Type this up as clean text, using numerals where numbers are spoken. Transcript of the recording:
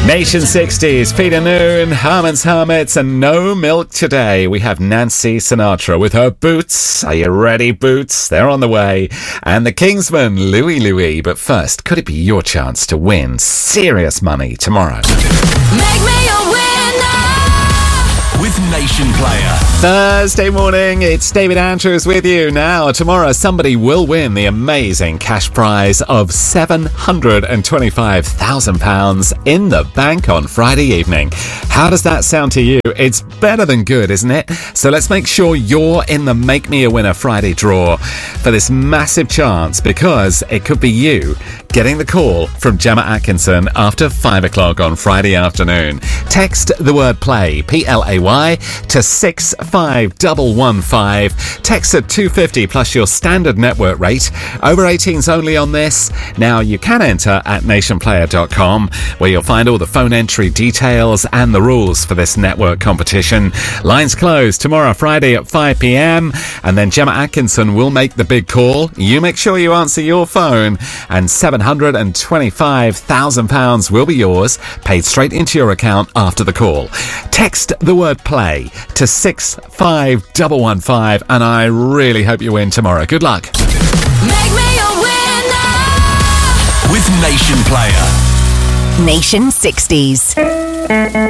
Nation 60s, Peter Noon, Harmon's Hermits, and no milk today. We have Nancy Sinatra with her Boots. Are you ready, Boots? They're on the way. And the Kingsmen, Louie Louie. But first, could it be your chance to win serious money tomorrow? Make me a winner with Nation Player. Thursday morning, it's David Andrews with you. Now, tomorrow, somebody will win the amazing cash prize of £725,000 in the bank on Friday evening. How does that sound to you? It's better than good, isn't it? So let's make sure you're in the Make Me a Winner Friday draw for this massive chance, because it could be you getting the call from Gemma Atkinson after 5 o'clock on Friday afternoon. Text the word play, PLAY, to 65115. Text at 250 plus your standard network rate. Over 18s only on this. Now, you can enter at nationplayer.com, where you'll find all the phone entry details and the rules for this network competition. Lines closed tomorrow, Friday at 5 p.m. And then Gemma Atkinson will make the big call. You make sure you answer your phone, and £725,000 will be yours, paid straight into your account after the call. Text the word play to 65115, and I really hope you win tomorrow. Good luck. Make me a winner with Nation Player. Nation 60s.